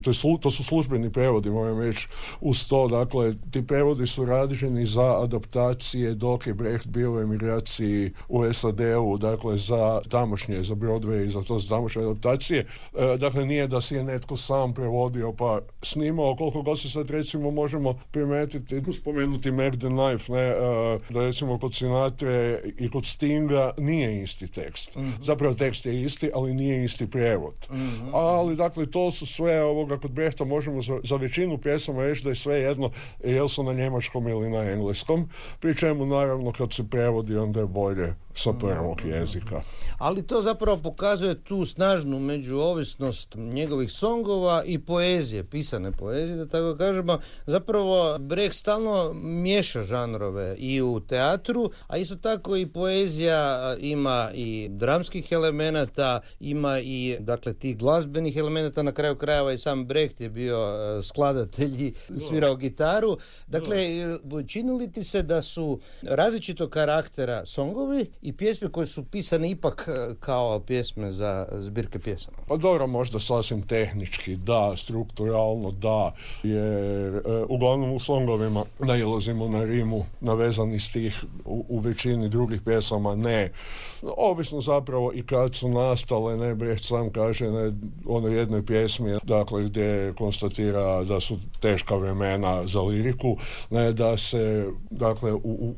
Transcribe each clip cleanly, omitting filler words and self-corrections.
To su službeni prevodi, moram reći, uz to, dakle, ti prevodi su rađeni za adaptacije dok je Brecht bio u emigraciji u SAD-u, dakle, za Broadway i za to tamošnje adaptacije. Dakle, nije da si je netko sam prevodio pa snimao, koliko god se sad recimo možemo primetiti, spomenuti Mac the Knife, da recimo kod Sinatre i kod Stinga nije isti tekst. Zapravo tekst je isti, ali nije isti prijevod. Ali, dakle, to su sve kod Brechta možemo za većinu pjesama reći da je sve jedno jel su na njemačkom ili na engleskom, pri čemu naravno kad se prevodi onda je bolje sa prvog jezika. Ali to zapravo pokazuje tu snažnu međuovisnost njegovih songova i poezije, pisane poezije, da tako kažemo. Zapravo Brecht stalno miješa žanrove i u teatru, a isto tako i poezija ima i dramskih elemenata, ima i, dakle, tih glazbenih elemenata, na kraju krajeva i sam Brecht je bio skladatelj i svirao gitaru. Dakle, čini li ti se da su različitog karaktera songovi i pjesme koje su pisane ipak kao pjesme za zbirke pjesama? Pa dobro, možda sasvim tehnički, da, strukturalno, da, jer uglavnom u songovima nailazimo na rimu, navezani stih, u većini drugih pjesama ne. Ovisno zapravo i kad su nastale, ne, Brecht sam kaže na onoj jednoj pjesmi, dakle, gdje konstatira da su teška vremena za liriku, ne, da se, dakle,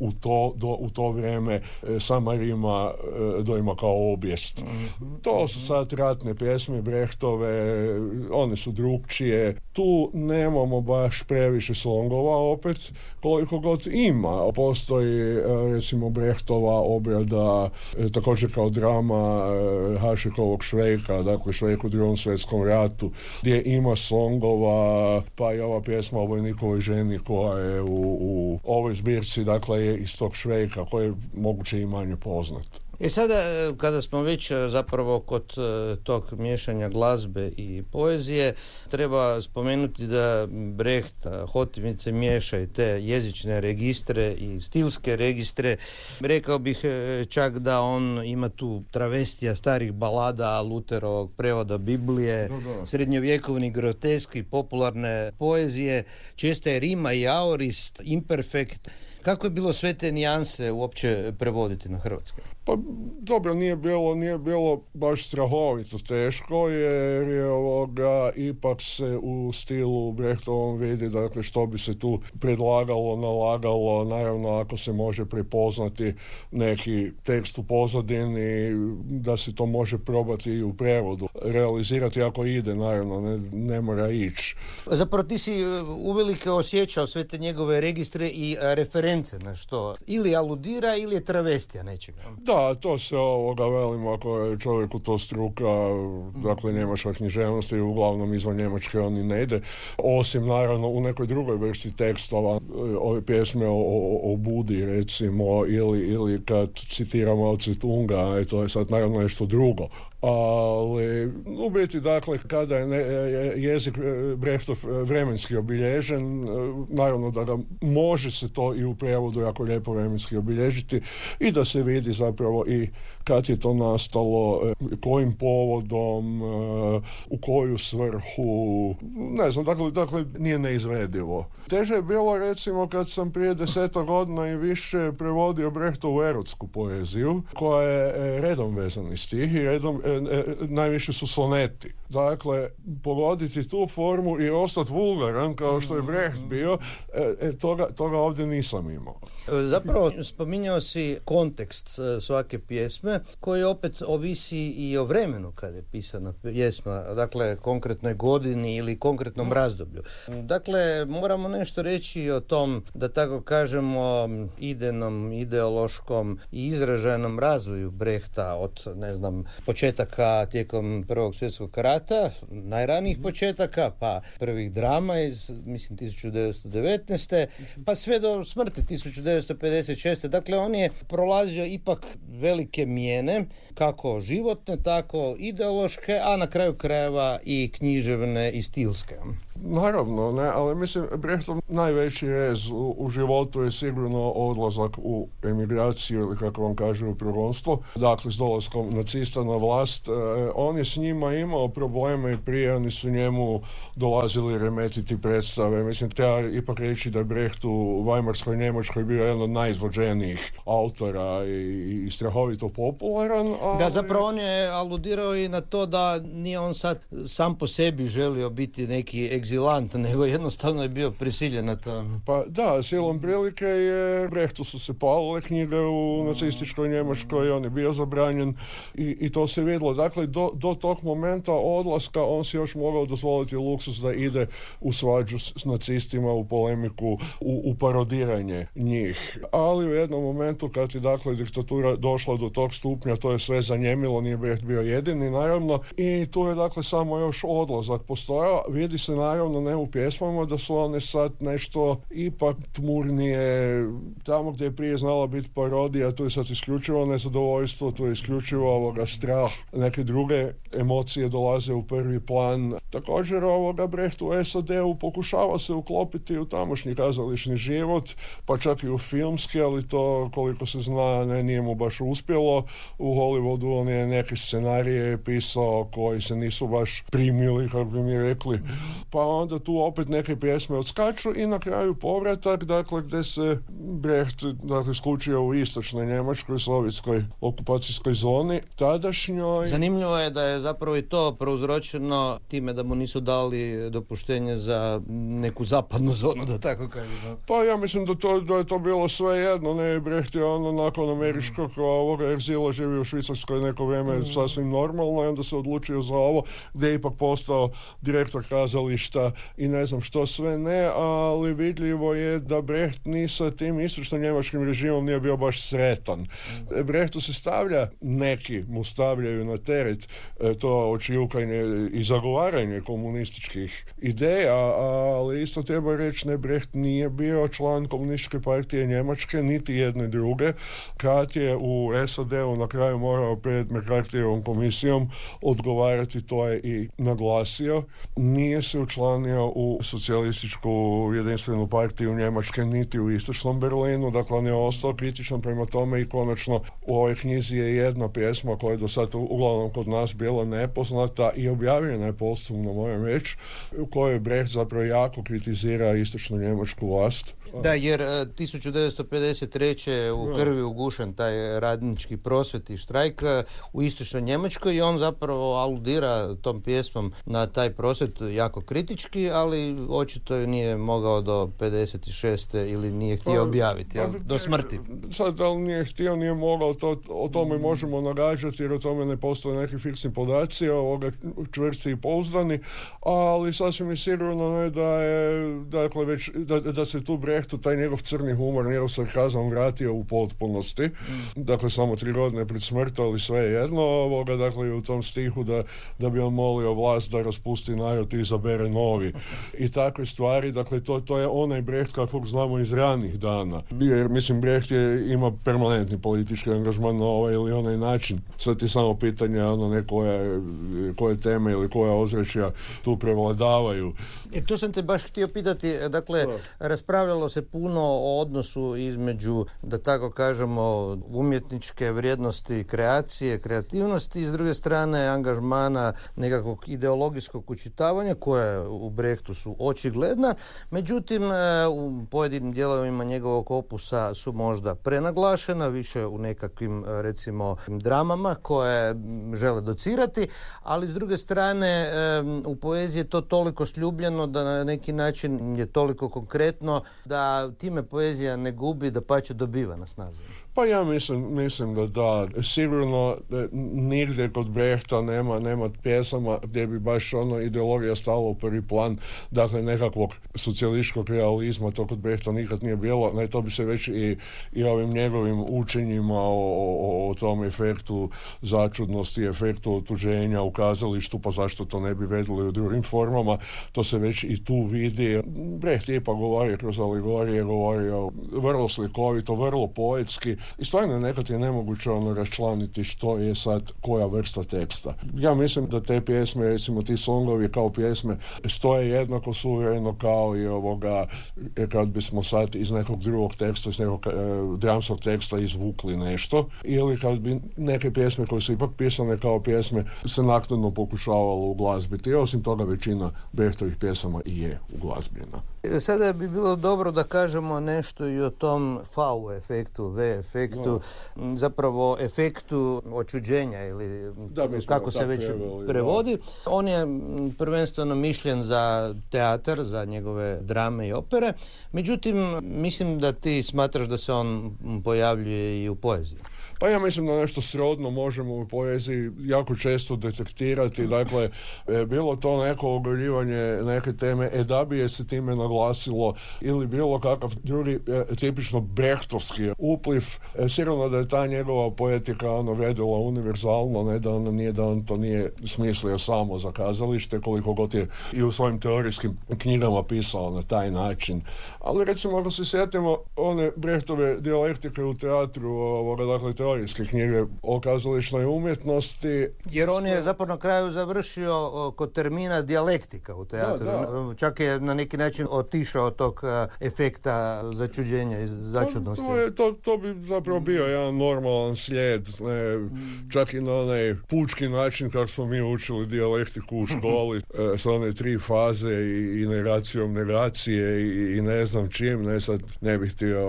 u to vrijeme sama rima doima kao obijest. To su sad ratne pjesme Brechtove, one su drugčije. Tu nemamo baš previše slongova opet, koliko god ima. Postoji, recimo, Brechtova obrada, također kao drama Hašikovog Švejka, dakle Švejk u Drugom svjetskom ratu, gdje ima slongova, pa i ova pjesma o vojnikovoj ženi koja je u ovoj zbirci, dakle, je iz tog Švejka, koji je moguće i manje poznat. Sada, kada smo već zapravo kod tog miješanja glazbe i poezije, treba spomenuti da Brecht hotimice miješa i te jezične registre i stilske registre. Rekao bih čak da on ima tu travestija starih balada, Luterovog prevoda Biblije, srednjovjekovni groteski, popularne poezije, često je rima i aorist, imperfekt. Kako je bilo sve te nijanse uopće prevoditi na hrvatski? Pa dobro, nije bilo baš strahovito teško, jer je ipak se u stilu Brechtovom vidi, dakle, što bi se tu predlagalo, nalagalo, naravno ako se može prepoznati neki tekst u pozadini, da se to može probati i u prevodu, realizirati ako ide, naravno, ne mora ići. Zapravo ti si uvelike osjećao sve te njegove registre i reference na što ili aludira ili je travestija nečega. Da, to se velim, ako je čovjeku to struka, dakle njemačka književnost i uglavnom izvan Njemačke oni ne ide, osim naravno u nekoj drugoj vrsti tekstova, ove pjesme o Budi recimo, ili kad citiramo Mao Tse-tunga, to je sad naravno nešto drugo. Ali u biti, dakle, kada je jezik Brechtov vremenski obilježen, naravno da ga može se to i u prijevodu jako lijepo vremenski obilježiti i da se vidi zapravo i kad je to nastalo, kojim povodom, u koju svrhu, ne znam, dakle nije neizvedivo. Teže je bilo, recimo, kad sam prije 10 godina i više prevodio Brechtovu erotsku poeziju, koja je redom vezani stih i redom najviše su soneti. Dakle, pogoditi tu formu i ostati vulgaran kao što je Brecht bio, toga ovdje nisam imao. Zapravo, spominjao si kontekst svake pjesme, koji opet ovisi i o vremenu kada je pisana pjesma, dakle, konkretnoj godini ili konkretnom razdoblju. Dakle, moramo nešto reći o tom, da tako kažemo, idejnom, ideološkom i izraženom razvoju Brechta od, ne znam, početaka tijekom Prvog svjetskog rata, najranijih početaka, pa prvih drama iz, mislim, 1919. pa sve do smrti 1956. Dakle, on je prolazio ipak velike mijene, kako životne, tako ideološke, a na kraju krajeva i književne i stilske. Naravno, ne, ali mislim, Brechtov najveći rez u životu je sigurno odlazak u emigraciju ili kako vam kaže u progonstvo. Dakle, s dolaskom nacista na vlast nažalost, on je s njima imao probleme i prije, oni su njemu dolazili remetiti predstave. Mislim, treba ipak reći da je Brecht u Vajmarskoj Njemačkoj bio jedan od najizvođenijih autora i strahovito popularan. Ali... Da, zapravo on je aludirao i na to da nije on sad sam po sebi želio biti neki egzilant, nego jednostavno je bio prisiljen na to. Pa da, silom prilike je Brechtu su se palile knjige u nacističkoj Njemačkoj, on je bio zabranjen i to se vidjelo. Dakle, do tog momenta odlaska on si još mogao dozvoliti luksus da ide u svađu s nacistima, u polemiku, u parodiranje njih. Ali u jednom momentu kad je dakle diktatura došla do tog stupnja, to je sve zanjemilo, nije Brecht bio jedini naravno, i tu je dakle samo još odlazak postojao. Vidi se naravno ne u pjesmama da su one sad nešto ipak tmurnije, tamo gdje je prije znala biti parodija, tu je sad isključivo nezadovoljstvo, tu je isključivo strah, neke druge emocije dolaze u prvi plan. Također Brecht u SAD-u pokušava se uklopiti u tamošnji kazališni život, pa čak i u filmski, ali to koliko se zna nije mu baš uspjelo. U Hollywoodu on je neke scenarije pisao koji se nisu baš primili, kako bi mi rekli, pa onda tu opet neke pjesme odskaču i na kraju povratak, dakle gdje se Brecht skučio u istočnoj Njemačkoj, sovjetskoj okupacijskoj zoni, tadašnjoj. Zanimljivo je da je zapravo i to prouzročeno time da mu nisu dali dopuštenje za neku zapadnu zonu, da tako kažem. Pa ja mislim da je to bilo sve jedno, ne, Brecht je nakon američkog egzila živio u Švicarskoj neko vrijeme sasvim normalno i onda se odlučio za ovo, gdje je ipak postao direktor kazališta i ne znam što sve ne, ali vidljivo je da Brecht ni sa tim istočno-njemačkim režimom nije bio baš sretan. Brechtu se stavlja, neki mu stavljaju na teret to očijukanje i zagovaranje komunističkih ideja, ali isto treba reći, ne, Brecht nije bio član komunističke partije Njemačke, niti jedne druge. Kad je u SAD-u na kraju morao pred McCarthyjevom komisijom odgovarati, to je i naglasio. Nije se učlanio u socijalističku jedinstvenu partiju Njemačke, niti u istočnom Berlinu, dakle on je ostao kritičan prema tome i konačno u ovoj knjizi je jedna pjesma koja je do sad uglavnom kod nas bila nepoznata i objavljena je posthumno, moram reći, u kojoj Brecht zapravo jako kritizira istočnu njemačku vlast. Da, jer 1953. u krvi ugušen taj radnički prosvjed i štrajk u istočnoj Njemačkoj i on zapravo aludira tom pjesmom na taj prosvjed jako kritički, ali očito je nije mogao do 56. ili nije htio objaviti, do smrti. Sad, da li nije htio, nije mogao, o tome možemo nagađati jer o tome ne postoje neki fiksni podaci, čvrsti i pouzdani, ali sasvim je sigurno da je, dakle, već, da se tu Brechtu taj njegov crni humor, njegov sarkazam vratio u potpunosti. Dakle, samo 3 godine pred smrti, ali sve je jedno. Dakle, u tom stihu da bi on molio vlast da raspusti narod i izabere novi. I takve stvari, dakle, to je onaj Brecht kakvog znamo iz ranih dana. Jer, mislim, Brecht ima permanentni politički angažman na ovaj ili onaj način. Sad je samo pitanje koje teme ili koja ozračja tu prevladavaju. To sam te baš htio pitati, dakle, raspravljalo se puno o odnosu između, da tako kažemo, umjetničke vrijednosti, kreacije, kreativnosti i s druge strane angažmana nekakvog ideologijskog učitavanja koje u Brechtu su očigledna, međutim u pojedinim dijelovima njegovog opusa su možda prenaglašena, više u nekakvim recimo dramama koje žele docirati, ali s druge strane u poeziji je to toliko sljubljeno da na neki način je toliko konkretno da time poezija ne gubi, da pače dobiva na snazi. Pa ja mislim da sigurno nigdje kod Brechta nema pjesama gdje bi baš ideologija stala u prvi plan, dakle nekakvog socijalističkog realizma, to kod Brechta nikad nije bilo, ne, to bi se već i ovim njegovim učenjima o tom efektu začudnosti, efektu otuženja u kazalištu, pa zašto to ne bi vedili u drugim formama, to se već i tu vidi. Brecht je ipak govorio kroz alegorije, govorio vrlo slikovito, vrlo poetski i stvarno nekad je nemoguće raščlaniti što je sad koja vrsta teksta. Ja mislim da te pjesme, recimo ti songovi kao pjesme, stoje jednako suvereno kao i kad bismo sad iz nekog drugog teksta, iz nekog dramskog teksta izvukli nešto, ili kad bi neke pjesme koje su ipak pisane kao pjesme, se naknadno pokušavalo uglazbiti. I osim toga većina Brechtovih pjesama i je uglazbljena. Sada bi bilo dobro da kažemo nešto i o tom V efektu, V efektu, zapravo efektu očuđenja ili kako se već prevodi. On je prvenstveno mišljen za teatar, za njegove drame i opere. Međutim, mislim da ti smatraš da se on pojavljuje i u poeziji. Pa ja mislim da nešto srodno možemo u poeziji jako često detektirati. Dakle, bilo to neko ogoljivanje neke teme, da bi je se time naglasilo ili bilo kakav drugi tipično brechtovski upliv. Sigurno da je ta njegova poetika vedela univerzalno, ne da ona nije, da on to nije smislio samo za kazalište, koliko god je i u svojim teorijskim knjigama pisao na taj način. Ali recimo ako se sjetimo one Brechtove dijalektike u teatru, dakle teorijske knjige o kazališnoj umjetnosti. Jer on je zapravo na kraju završio kod termina dijalektika u teatru. Da. Čak je na neki način otišao od tog efekta začuđenja i začudnosti. To bi zapravo bio jedan normalan slijed. Čak i na onaj pučki način kako smo mi učili dijalektiku u školi s one 3 faze i negacijom negacije i ne znam čim. Ne sad ne bih htio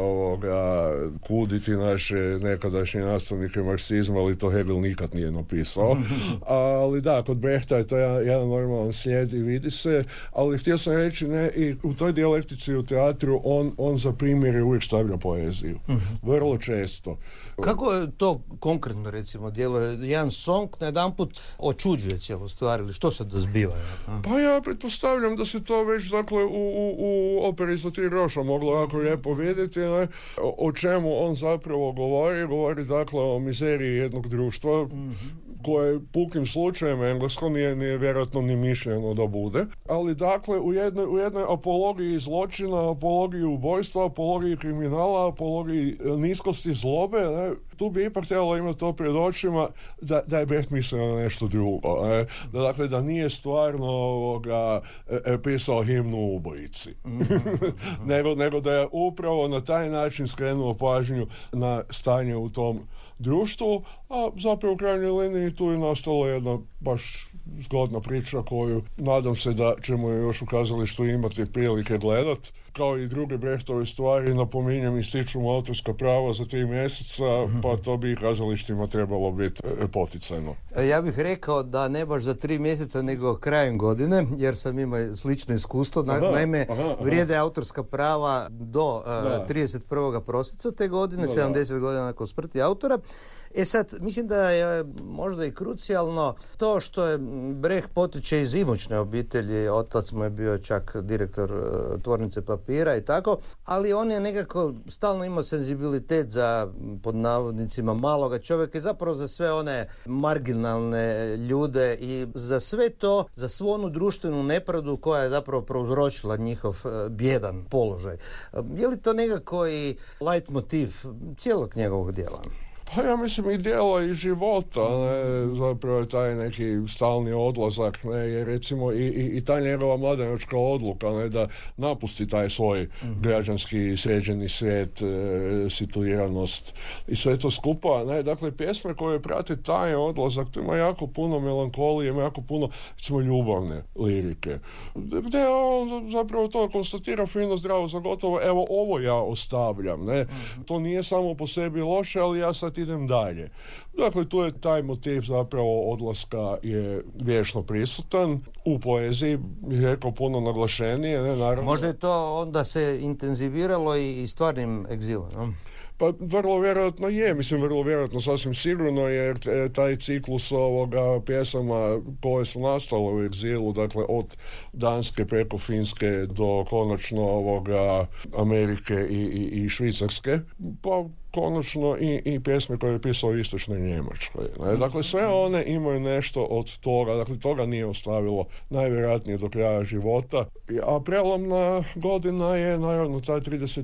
kuditi naše nekadašnje nastavnike marksizma, ali to Hegel nikad nije napisao. Ali da, kod Brechta je to jedan normalan slijed i vidi se, ali htio sam reći, i u toj dijalektici u teatru on za primjer je uvijek stavlja poeziju. Vrlo često. Kako to konkretno recimo djeluje? Jedan song na jedanput očuđuje cijelu stvar ili što se da zbiva? Pa ja pretpostavljam da se to već dakle u operi za 3 groša moglo jako lijepo vidjeti, o čemu on zapravo govori dakle o mizeriji jednog društva koje pukim slučajem englesko nije vjerojatno ni mišljeno da bude, ali dakle u jednoj apologiji zločina, apologiji ubojstva, apologiji kriminala, apologiji niskosti zlobe, tu bi ipak trebalo imati to pred očima da je Brecht mislio na nešto drugo. Dakle, da nije stvarno pisao himnu ubojici. nego da je upravo na taj način skrenuo pažnju na stanje u tom društvu, a zapravo u krajnjoj liniji tu je nastala jedna baš zgodna priča koju nadam se da ćemo još u kazalištu imati prilike gledat. Kao i druge Brechtove stvari, napominjem, ističu mu autorska prava za 3 mjeseca, pa to bi i kazalištima trebalo biti poticajno. Ja bih rekao da ne baš za 3 mjeseca, nego krajem godine, jer sam imao slično iskustvo. Naime, vrijede autorska prava do 31. prosinca te godine, 70 godina nakon smrti autora. Sad, mislim da je možda i krucijalno to što je Brecht potiče iz imućne obitelji, otac mu je bio čak direktor tvornice papira i tako, ali on je nekako stalno imao senzibilitet za, pod navodnicima, maloga čovjeka i zapravo za sve one marginalne ljude i za sve to, za svu onu društvenu nepravdu koja je zapravo prouzročila njihov bijedan položaj. Je li to nekako i leitmotiv cijelog njegovog djela? Pa ja mislim i djela i života, zapravo je taj neki stalni odlazak, jer recimo i ta njegova mladenačka odluka, da napusti taj svoj građanski sređeni svijet, situiranost i sve to skupa, dakle pjesme koje prate taj odlazak, to ima jako puno melankolije, ima jako puno, recimo, ljubavne lirike, gdje on zapravo to konstatira fino, zdravo, za gotovo, evo ovo ja ostavljam, to nije samo po sebi loše, ali ja sad idem dalje. Dakle, tu je taj motiv zapravo odlaska je vječno prisutan. U poeziji bih rekao puno naglašenije. Naravno. Možda je to onda se intenziviralo i stvarnim egzilom, no? Pa vrlo vjerojatno je, vrlo vjerojatno sasvim sigurno, jer taj ciklus ovoga pjesama koje su nastale u egzilu, dakle od Danske preko Finske do konačno ovoga Amerike i Švicarske, pa konačno i pjesme koje je pisao u istočnoj Njemačkoj. Dakle, sve one imaju nešto od toga, dakle, toga nije ostavilo najvjerojatnije do kraja života. A prelomna godina je, naravno, ta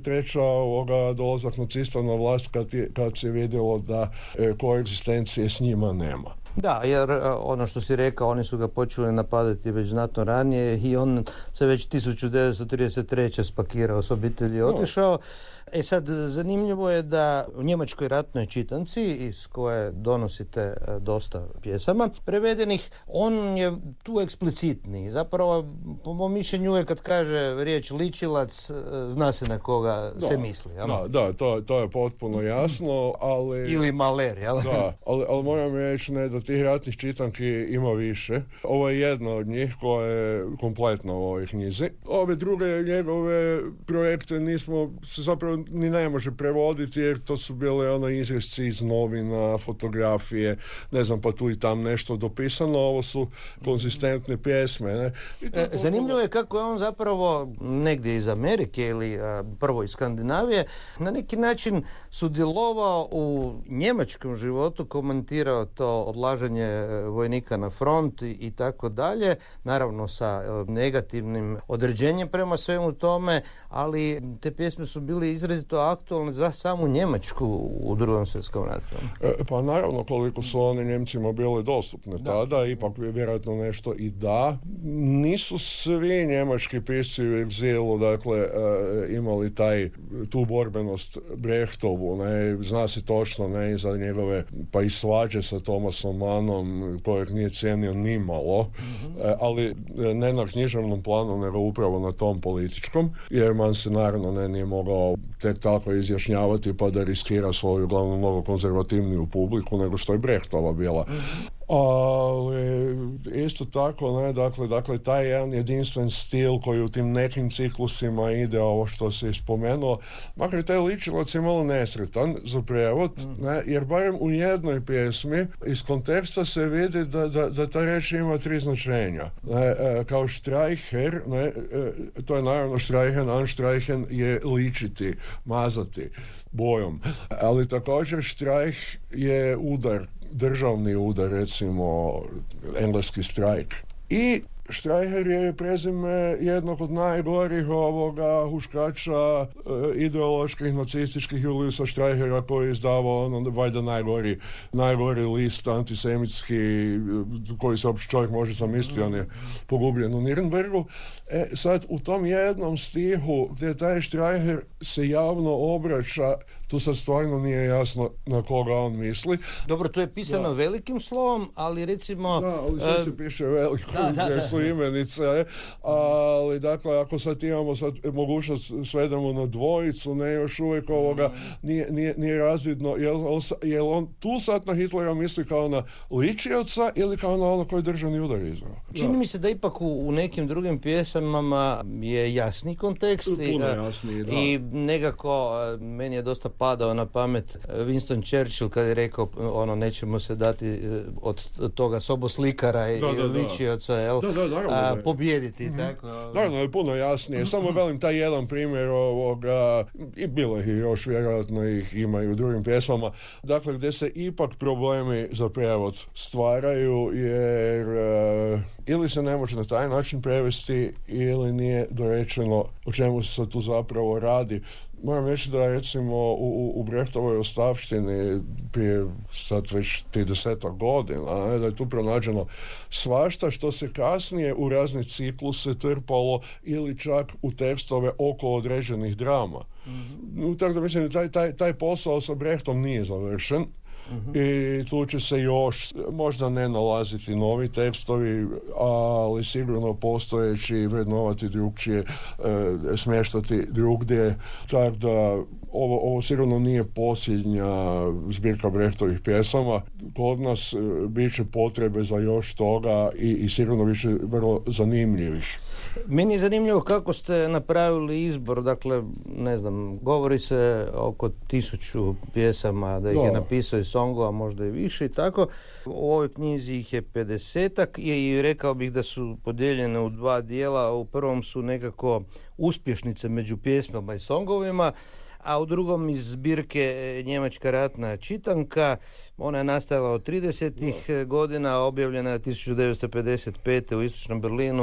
33. dolazak nacista na vlast kad se vidjelo da koegzistencije s njima nema. Da, jer ono što si rekao, oni su ga počeli napadati već znatno ranije i on se već 1933. spakirao s obitelji i otišao. Sad, zanimljivo je da u Njemačkoj ratnoj čitanci, iz koje donosite dosta pjesama prevedenih, on je tu eksplicitniji. Zapravo, po mom mišljenju, uvijek kad kaže riječ ličilac, zna se na koga se misli. Da, to je potpuno jasno, ali... Ili maler, jel? Da, ali moram reći da tih ratnih čitanki ima više. Ovo je jedna od njih koja je kompletna u ovoj knjizi. Ove druge njegove projekte se zapravo ni ne može prevoditi, jer to su bile izresci iz novina, fotografije, ne znam, pa tu i tam nešto dopisano. Ovo su konzistentne pjesme. Ne? Zanimljivo je kako je on zapravo negdje iz Amerike ili prvo iz Skandinavije na neki način sudjelovao u njemačkom životu, komentirao to odlaženje vojnika na front i tako dalje, naravno sa negativnim određenjem prema svemu tome, ali te pjesme su bile izrazito aktualne za samu Njemačku u Drugom svjetskom ratu. Pa naravno, koliko su oni Njemcima bile dostupne tada, ipak vjerojatno nešto i da. Nisu svi njemački pisci u egzilu, dakle, imali tu borbenost Brechtovu, ne, zna se točno, ne, za njegove, pa i svađe sa Thomasom Mannom, kojeg nije cijenio ni malo, ali ne na književnom planu, nego upravo na tom političkom, jer Mann se naravno nije mogao tek tako izjašnjavati pa da riskira svoju glavno mnogo konzervativniju publiku nego što je Brechtova bila. Ali isto tako, ne, dakle, taj jedan jedinstven stil koji u tim nekim ciklusima ide, ovo što se spomenuo, makar taj ličilac je malo nesretan za prijevod, ne, jer barem u jednoj pjesmi iz konteksta se vidi da ta reč ima 3 značenja. Ne, kao Streicher, ne, to je naravno Streichen, anstreichen je ličiti, mazati bojom, ali također Streich je udar, državni udar, recimo engleski strajk. I Streicher je prezime jednog od najgorih huškača ideoloških nacističkih Juliusa Streichera, koji je izdavao valjda najgori list antisemitski koji se uopće čovjek može zamisliti, on je pogubljen u Nirnbergu. Sad u tom jednom stihu gdje taj Streicher se javno obraća, tu sad stvarno nije jasno na koga on misli. Dobro, to je pisano velikim slovom, ali recimo... Da, ali sve se piše velikom, jer su imenice, ali dakle, ako sad imamo mogućnost svedemo na dvojicu, ne još uvijek nije razvidno, je on tu sad na Hitlera misli kao na ličioca ili kao na ono koji državni udar izveo. Čini mi se da ipak u nekim drugim pjesamama je jasni kontekst i nekako meni je dosta padao na pamet Winston Churchill kad je rekao nećemo se dati od toga soboslikara i ličioca pobijediti. Tako. Naravno je puno jasnije, samo velim taj jedan primjer ovoga, i bilo ih još, vjerojatno ih ima i u drugim pjesmama, dakle gdje se ipak problemi za prijevod stvaraju, jer ili se ne može na taj način prevesti ili nije dorečeno o čemu se tu zapravo radi. Moram reći da recimo u Brechtovoj ostavštini prije sad već 30 godina, da je tu pronađeno svašta što se kasnije u razne cikluse trpalo ili čak u tekstove oko određenih drama. Tako da mislim da taj posao sa Brechtom nije završen. I tu će se još možda ne nalaziti novi tekstovi, ali sigurno postojeći vrednovati drugčije, smještati drugdje, tako da ovo sigurno nije posljednja zbirka Brechtovih pjesama. Kod nas bit će potrebe za još toga i sigurno više vrlo zanimljivih. Meni je zanimljivo kako ste napravili izbor, dakle, ne znam, govori se oko 1000 pjesama da ih je napisao i songova, možda i više i tako. U ovoj knjizi ih je 50-ak i rekao bih da su podijeljene u 2 dijela. U prvom su nekako uspješnice među pjesmama i songovima, a u drugom iz zbirke Njemačka ratna čitanka. Ona je nastajala od 30. godina, objavljena je 1955. u Istočnom Berlinu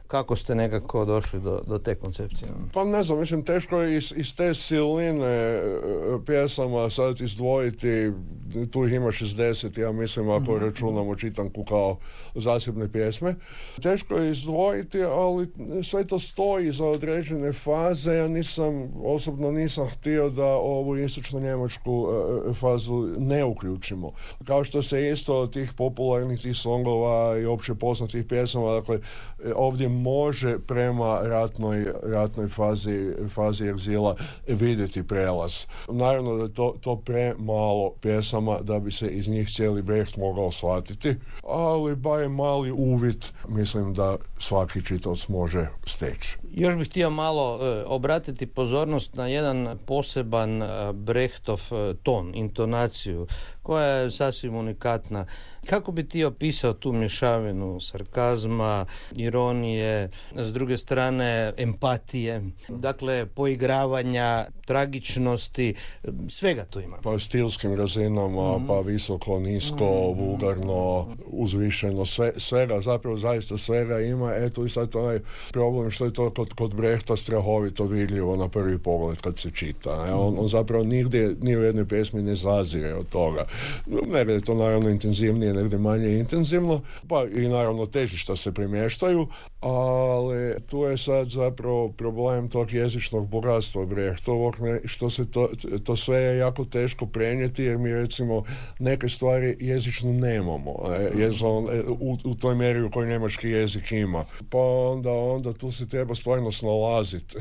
Kako ste nekako došli do te koncepcije? Pa ne znam, mislim, teško je iz te siline pjesama sad izdvojiti, tu ih ima 60, ja mislim, ako računamo čitanku kao zasebne pjesme. Teško je izdvojiti, ali sve to stoji za određene faze. Ja osobno nisam htio da ovu istočno-njemačku fazu ne uključimo. Kao što se isto od tih popularnih tih songova i opće poznatih pjesama, dakle, ovdje može prema ratnoj fazi egzila vidjeti prelaz. Naravno da je to premalo pjesama da bi se iz njih cijeli Brecht mogao shvatiti, ali barem mali uvid mislim da svaki čitaoc može steći. Još bih htio malo obratiti pozornost na jedan poseban Brechtov ton, intonaciju, koja je sasvim unikatna. Kako bi ti opisao tu mješavinu sarkazma, ironije, s druge strane empatije, dakle poigravanja, tragičnosti, svega tu ima? Pa stilskim razinama, pa visoko, nisko, vulgarno, uzvišeno, svega, zapravo zaista svega ima. Eto i sad onaj problem što je to kod Brechta strahovito vidljivo na prvi pogled kad se čita. On zapravo nigdje, ni u jednoj pjesmi ne zazire od toga. Negdje je to naravno intenzivnije, negdje manje intenzivno, pa i naravno težišta se premještaju, ali tu je sad zapravo problem tog jezičnog bogatstva Brechtovog, što se to sve je jako teško prenijeti, jer mi recimo neke stvari jezično nemamo, u toj mjeri u kojoj njemački jezik ima. Pa onda tu se treba stvarno snalaziti.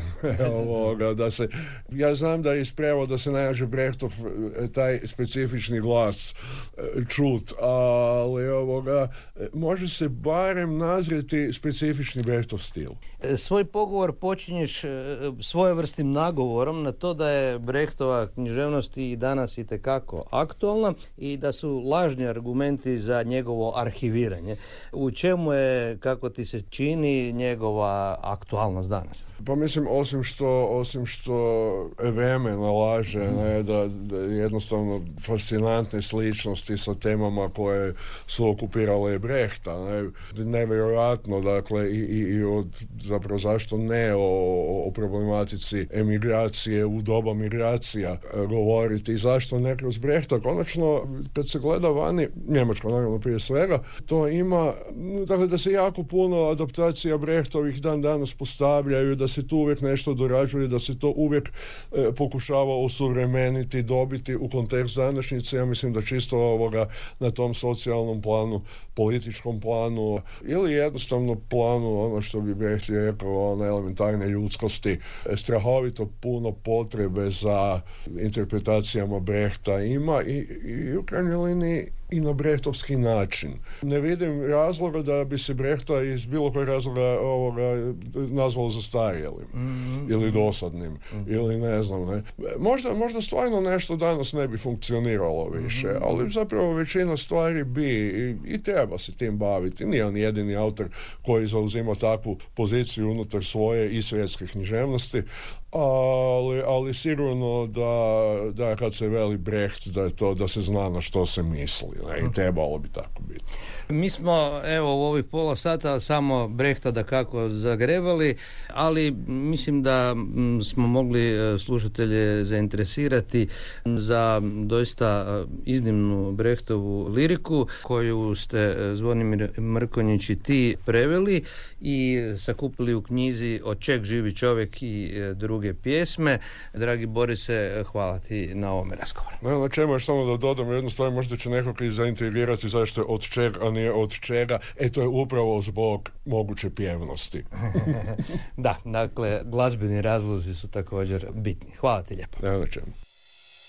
Ja znam da iz prevoda se nađe Brechtov taj specifični glas čut, ali može se barem nazreti specifični Brechtov stil. Svoj pogovor počinješ svojevrsnim nagovorom na to da je Brechtova književnost i danas itekako aktualna i da su lažni argumenti za njegovo arhiviranje. U čemu je, kako ti se čini, njegova aktualnost danas? Pa mislim, osim što vreme nalaže da jednostavno fascinantne sličnosti sa temama koje su okupirale Brechta. Nevjerojatno, dakle, i od, zapravo zašto ne o problematici emigracije u doba migracija govoriti i zašto ne kroz Brechta. Konačno, kad se gleda vani, Njemačko naravno prije svega, to ima, dakle, da se jako puno adaptacija Brechtovih dan danas postavljaju, da se tu uvijek nešto dorađuje, da se to uvijek pokušava osuvremeniti, dobiti u kontekst današnjice. Ja mislim da čisto na tom socijalnom planu, političkom planu ili jednostavno planu, ono što bi Brecht rekao, na elementarne ljudskosti, strahovito puno potrebe za interpretacijama Brechta ima i u krajnjoj liniji i na brechtovski način. Ne vidim razloga da bi se Brechta iz bilo kojeg razloga nazvalo zastarjelim ili dosadnim ili ne znam. Ne. Možda stvarno nešto danas ne bi funkcioniralo više, ali zapravo većina stvari bi i treba se tim baviti. Nije on jedini autor koji zauzima takvu poziciju unutar svoje i svjetske književnosti, ali sigurno da kad se veli Brecht, da je to, da se zna na što se misli, ne? I trebalo bi tako biti. Mi smo, evo, u ovih pola sata samo Brechta da kako zagrebali, ali mislim da smo mogli slušatelje zainteresirati za doista iznimnu Brechtovu liriku koju ste, Zvonimir Mrkonjić i ti, preveli i sakupili u knjizi Od čeg živi čovjek i druge pjesme. Dragi Borise, hvala ti na ovome razgovoru. Na čemu još samo da dodam jednu stvar, možda će nekako i zaintrigirati zašto je od čega, a nije od čega. To je upravo zbog moguće pjevnosti. Da, dakle, glazbeni razlozi su također bitni. Hvala ti lijepo. Na čemu.